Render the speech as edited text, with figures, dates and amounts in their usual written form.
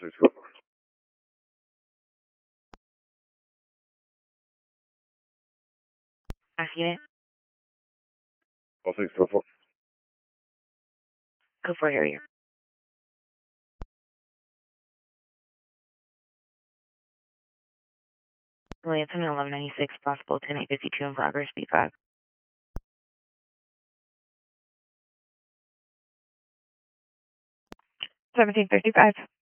644. Accident. All 644. Go for area. Lansing 1196, possible 10852 in progress, B5. 1755.